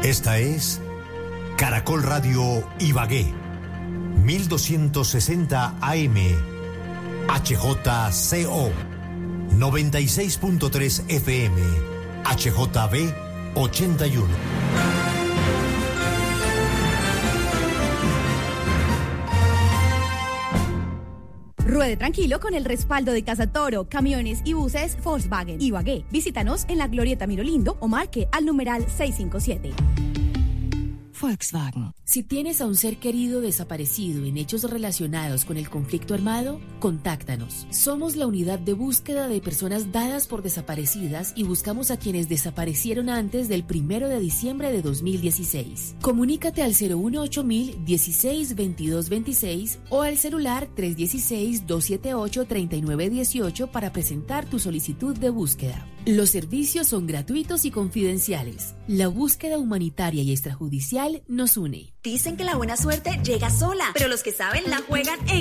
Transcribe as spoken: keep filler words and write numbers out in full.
Esta es Caracol Radio Ibagué, mil doscientos sesenta A M, H J C O, noventa y seis punto tres F M, H J B ochenta y uno. Ruede tranquilo con el respaldo de Casa Toro, camiones y buses Volkswagen Ibagué. Visítanos en la Glorieta Mirolindo o marque al numeral seiscientos cincuenta y siete. Volkswagen. Si tienes a un ser querido desaparecido en hechos relacionados con el conflicto armado, contáctanos. Somos la unidad de búsqueda de personas dadas por desaparecidas y buscamos a quienes desaparecieron antes del primero de diciembre de dos mil dieciséis. Comunícate al cero uno ocho mil dieciséis veintidós veintiséis o al celular tres uno seis, dos siete ocho, tres nueve uno ocho para presentar tu solicitud de búsqueda. Los servicios son gratuitos y confidenciales. La búsqueda humanitaria y extrajudicial nos une. Dicen que la buena suerte llega sola, pero los que saben la juegan en